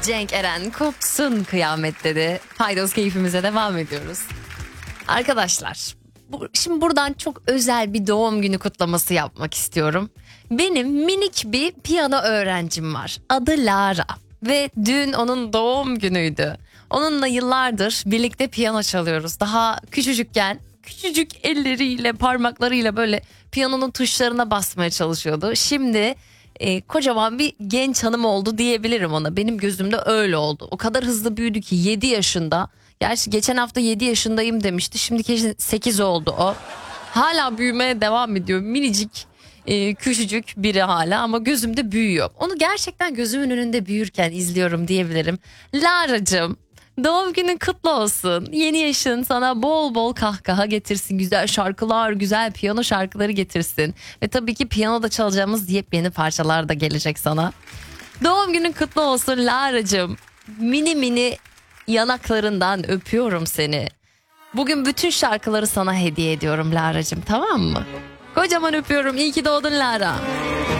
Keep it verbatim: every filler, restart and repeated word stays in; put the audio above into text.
Cenk Eren kopsun kıyamet dedi. Paydos keyfimize devam ediyoruz. Arkadaşlar bu, şimdi buradan çok özel bir doğum günü kutlaması yapmak istiyorum. Benim minik bir piyano öğrencim var. Adı Lara ve dün onun doğum günüydü. Onunla yıllardır birlikte piyano çalıyoruz. Daha küçücükken küçücük elleriyle parmaklarıyla böyle piyanonun tuşlarına basmaya çalışıyordu. Şimdi e, kocaman bir genç hanım oldu diyebilirim ona. Benim gözümde öyle oldu. O kadar hızlı büyüdü ki yedi yaşında. Gerçi geçen hafta yedi yaşındayım demişti. Şimdi sekiz oldu o. Hala büyümeye devam ediyor. Minicik, e, küçücük biri hala ama gözümde büyüyor. Onu gerçekten gözümün önünde büyürken izliyorum diyebilirim. Lara'cığım, doğum günün kutlu olsun. Yeni yaşın sana bol bol kahkaha getirsin. Güzel şarkılar, güzel piyano şarkıları getirsin. Ve tabii ki piyanoda çalacağımız yepyeni parçalar da gelecek sana. Doğum günün kutlu olsun Lara'cığım. Mini mini yanaklarından öpüyorum seni. Bugün bütün şarkıları sana hediye ediyorum Lara'cığım, tamam mı? Kocaman öpüyorum. İyi ki doğdun Lara.